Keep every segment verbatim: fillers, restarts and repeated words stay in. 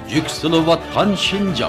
Yükselivatkan Şinjan.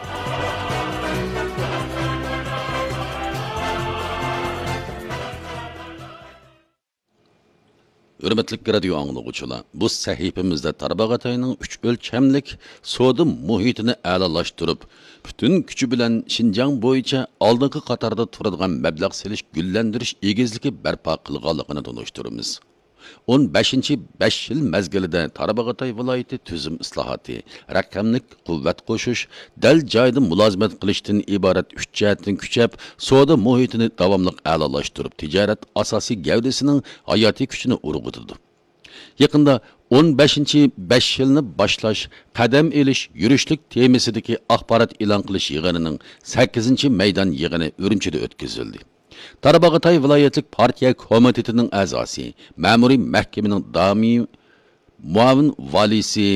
Hürmetlik radio anlıqçılar, bu sahifimizde Tarbağatay'ın üç ölçemlik soda muhitini a'lolaştırıp, bütün küçü bilen Şinjan boyunca aldığın qatarda turadigan mablag' selish güllendirish egizligi barpo qilganligini tunuşturamiz. o'n beshinchi besh yil mezgilida Tarbağatay viloyati tuzum islohoti, raqamlik quvvat qo'shish, dal joyda mulozimat qilishdan iborat uch jihatdan kuchab, soda muhitini davomli a'lolashtirib, tijorat asosiy gavdasining hayotiy kuchini urg'utdi. Yaqinda o'n beshinchi besh yilni boshlash, qadam elish, yurishlik temasidagi axborot e'lon qilish yig'inining sakkizinchi maydon yig'ini Urumchida o'tkazildi. Tarbağatay viloyatlik partiya komitetining a'zosi, ma'muriy mahkamaning doimiy muavin valisi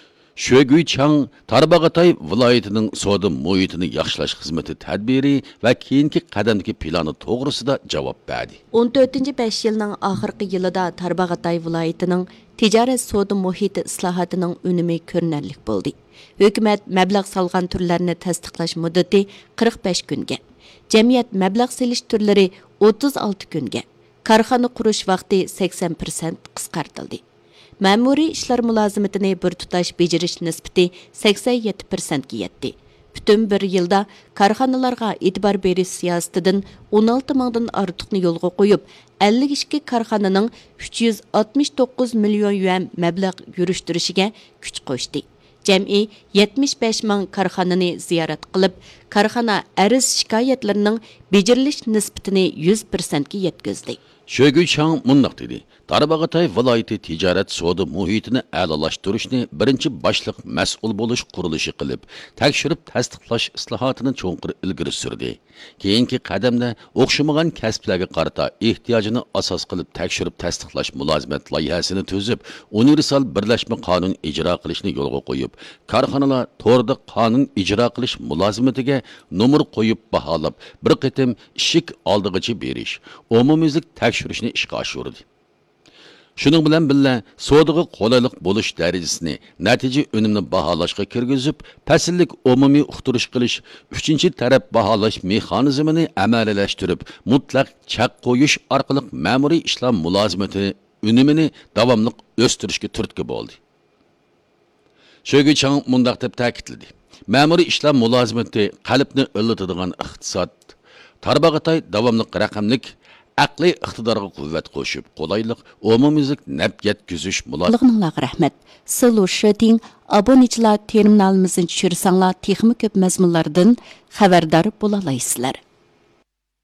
Shoguy Chang Tarbağatay viloyatining soda muhitini yaxshilash xizmati tadbiri va keyingi qadamdagi plani to'g'risida javob berdi. o'n to'rtinchi besh yilning oxirgi yilida Tarbağatay viloyatining tijorat soda muhiti islohotining unumi ko'rinarli bo'ldi. Hukumat mablag' solgan turlarni tasdiqlash muddati qirq besh kunga, jamiyat mablag' selish turlari o'ttiz olti kunga, korxona qurish vaqti sakson persent qisqartildi. Ma'muriy ishlar mulozimatini bir tutash bejirish nisbati sakson yetti persentga yetdi. Butun bir yilda korxonalarga e'tibor berish siyosatidan o'n olti mingdan ortiqni yo'lga qo'yib, ellik ikki korxonaning uch yuz oltmish to'qqiz million yuan mablag' yurishtirishiga kuch qo'shdi. Jam'i yetmish besh ming korxonani ziyorat qilib, korxona ariz shikoyatlarining bejirilish nisbatini yuz persentga yetkazdi. Shoguy Chang mundaq dedi. Tarbağatay viloyati tijorat soda muhitini a'lolashtirishni birinchi boshliq mas'ul bo'lish qurilishi qilib, tekshirib tasdiqlash islohotini cho'nqir ilgari surdi. Keyingi qadamda o'xshamagan kasblarga qarata ehtiyojini asos qilib tekshirib tasdiqlash mulozimat loyihasini tuzib, universal birlashma qonun ijro qilishni yo'lga qo'yib, korxonalar to'g'rida qonun ijro qilish mulozimatiga nomer qo'yib baholab, bir qitim ishik oldig'icha berish, umumiylik tekshirishni ishga oshirdi. Şunun bilan birga sodaga qolaylik bo'lish darajasini, natija unumni baholashga kirgizib, fasillik umumiy uqtirish qilish, uchinchi taraf baholash mexanizmini amaliyalashtirib, mutlaq chaq qo'yish orqali ma'muriy ishlar mulozimati unumini davomli o'stirishga turtki bo'ldi. Shoguy Chang mundaq deb ta'kidladi. Ma'muriy ishlar mulozimati qalbni illatadigan iqtisod. Tarbağatay davomli raqamlik aqliy iqtidorga quvvat qo'shib, qo'laylik, umumiylik naf yetkazish mulozimatiga rahmat. Silu Sheting abonechilar terminalimizni tushirsanlar, texnik ko'p mazmunlardan xabardor bo'la olasizlar.